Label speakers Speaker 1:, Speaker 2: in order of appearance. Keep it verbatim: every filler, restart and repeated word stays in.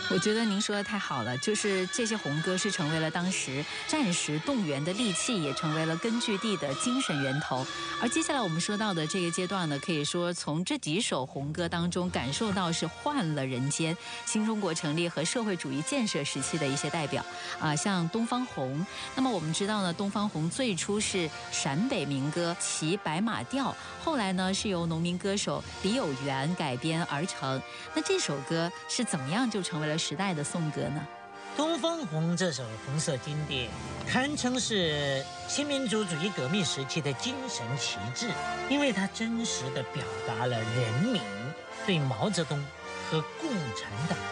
Speaker 1: 我觉得您说的太好了，就是这些红歌是成为了当时战时动员的利器，也成为了根据地的精神源头。而接下来我们说到的这个阶段呢，可以说从这几首红歌当中感受到是换了人间，新中国成立和社会主义建设时期的一些代表啊、呃，像东方红。那么我们知道呢，东方红最初是陕北民歌《骑白马调》，后来呢是由农民歌手李有元改编而成。那这首歌是怎么样就成为了时代的颂歌呢？
Speaker 2: 东方红这首红色经典堪称是新民主主义革命时期的精神旗帜，因为它真实地表达了人民对毛泽东和共产党